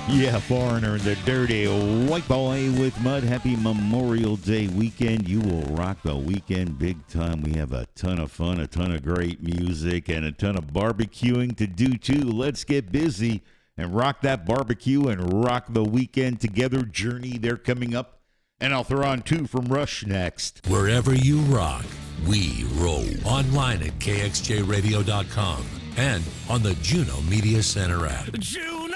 Yeah, Foreigner and the Dirty White Boy with Mud. Happy Memorial Day weekend. You will rock the weekend big time. We have a ton of fun, a ton of great music, and a ton of barbecuing to do too. Let's get busy and rock that barbecue and rock the weekend together. Journey, they're coming up. And I'll throw on two from Rush next. Wherever you rock, we roll. Online at kxjradio.com and on the Juno Media Center app.